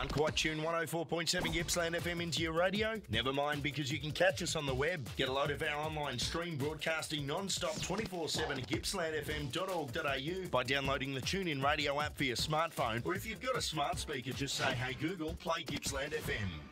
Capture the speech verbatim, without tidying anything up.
Can't quite tune one oh four point seven Gippsland F M into your radio? Never mind, because you can catch us on the web. Get a load of our online stream broadcasting non-stop twenty-four seven at gippsland f m dot org dot a u by downloading the TuneIn Radio app for your smartphone, or if you've got a smart speaker, just say, hey Google, play Gippsland F M.